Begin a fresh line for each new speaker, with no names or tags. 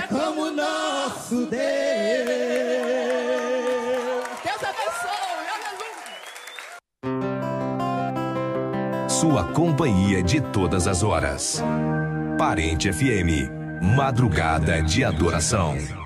como nosso Deus.
Deus abençoe, aleluia.
Sua companhia de todas as horas. Parente FM, madrugada de adoração.